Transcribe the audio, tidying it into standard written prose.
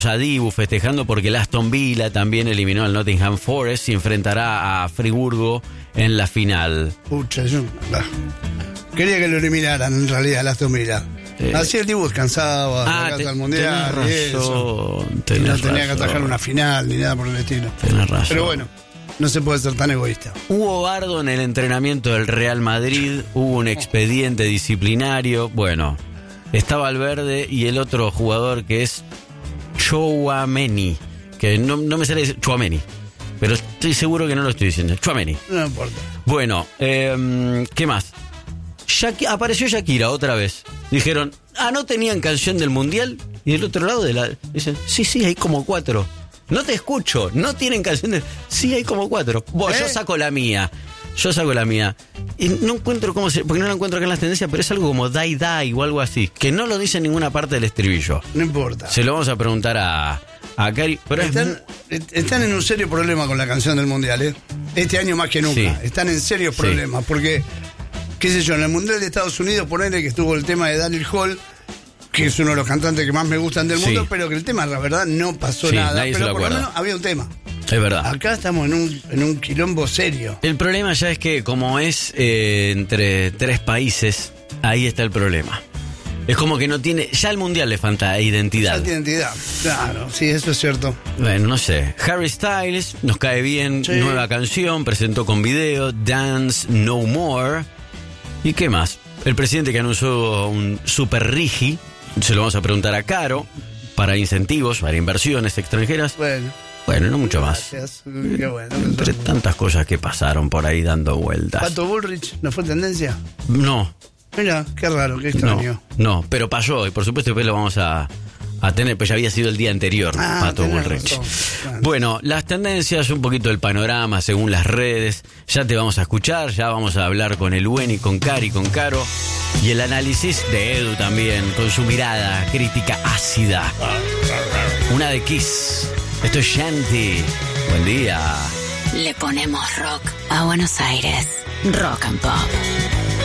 a Dibu festejando porque el Aston Villa también eliminó al Nottingham Forest y enfrentará a Friburgo en la final. Pucha, yo quería que lo eliminaran en realidad el Aston Villa. Así el Dibu descansaba, al Mundial y eso. Y no tenía que atajar una final ni nada por el estilo. Tenés razón. Pero bueno, no se puede ser tan egoísta. Hubo bardo en el entrenamiento del Real Madrid, hubo un expediente disciplinario. Bueno, está Valverde y el otro jugador que es Tchouaméni, que no me sale decir Tchouaméni, pero estoy seguro que no lo estoy diciendo. Tchouaméni. No importa. Bueno, ¿qué más? Apareció Shakira otra vez. Dijeron, ¿no tenían canción del Mundial? Y del otro lado dicen, sí, hay como 4. No te escucho, no tienen canción del... Sí, hay como 4. Bueno, yo saco la mía. Y no encuentro porque no la encuentro acá en las tendencias, pero es algo como Die Die o algo así, que no lo dice en ninguna parte del estribillo. No importa. Se lo vamos a preguntar a Cari. Pero están en un serio problema con la canción del Mundial, ¿eh? Este año más que nunca. Sí. Están en serios problemas, porque, qué sé yo, en el Mundial de Estados Unidos, ponele que estuvo el tema de Daniel Hall, que es uno de los cantantes que más me gustan del mundo, pero que el tema, la verdad, no pasó nada. Pero por lo menos había un tema. Es verdad. Acá estamos en un quilombo serio. El problema ya es que, como es entre 3 países, ahí está el problema. Es como que no tiene... Ya al Mundial le falta identidad. Falta identidad, claro, sí, eso es cierto. Bueno, no sé. Harry Styles, nos cae bien, nueva canción, presentó con video, Dance No More. ¿Y qué más? El presidente que anunció un super rigi, se lo vamos a preguntar a Caro, para incentivos, para inversiones extranjeras. Bueno, no mucho más. Qué bueno. Entre tantas cosas que pasaron por ahí dando vueltas. ¿Pato Bullrich no fue tendencia? No. Mira, qué raro, qué extraño. No, pero pasó, y por supuesto después lo vamos a tener, pues ya había sido el día anterior, Pato Bullrich. Bueno, las tendencias, un poquito del panorama según las redes, ya te vamos a escuchar, ya vamos a hablar con el Buen y con Cari, con Caro, y el análisis de Edu también, con su mirada crítica ácida. Una de Kiss. Esto es Shanti. Buen día. Le ponemos rock a Buenos Aires. Rock and Pop.